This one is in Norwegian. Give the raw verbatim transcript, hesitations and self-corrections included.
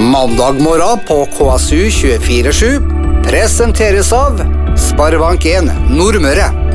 Mandag morgen på K S U tjuefire sju presenteres av Sparebank en Nordmøre.